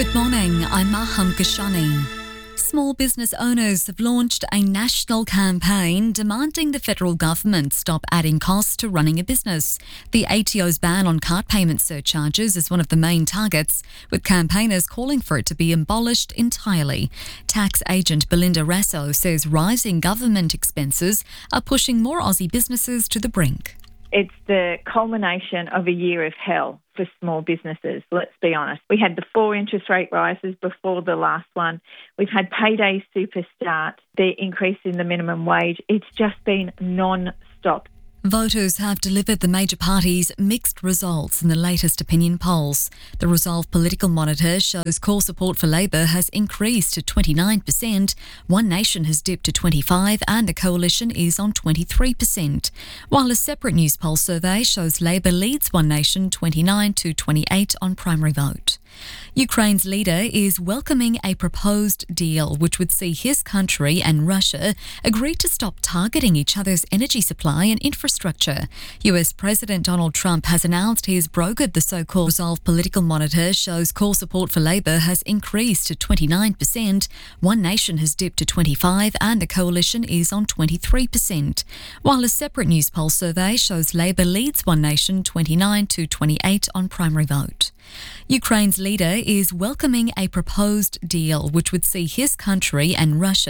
Good morning, I'm Maham Kashani. Small business owners have launched a national campaign demanding the federal government stop adding costs to running a business. The ATO's ban on card payment surcharges is one of the main targets, with campaigners calling for it to be abolished entirely. Tax agent Belinda Rasso says rising government expenses are pushing more Aussie businesses to the brink. It's the culmination of a year of hell for small businesses, let's be honest. We had the 4 interest rate rises before the last one. We've had payday super start, the increase in the minimum wage. It's just been non-stop. Voters have delivered the major parties mixed results in the latest opinion polls. The Resolve Political Monitor shows core support for Labor has increased to 29%, One Nation has dipped to 25% and the Coalition is on 23%. While a separate news poll survey shows Labor leads One Nation 29 to 28 on primary vote. Ukraine's leader is welcoming a proposed deal which would see his country and Russia agree to stop targeting each other's energy supply and infrastructure. US President Donald Trump has announced he has brokered the so-called Resolve Political Monitor shows core support for Labor has increased to 29%, One Nation has dipped to 25% and the Coalition is on 23%. While a separate news poll survey shows Labor leads One Nation 29 to 28 on primary vote. Ukraine's leader is welcoming a proposed deal which would see his country and Russia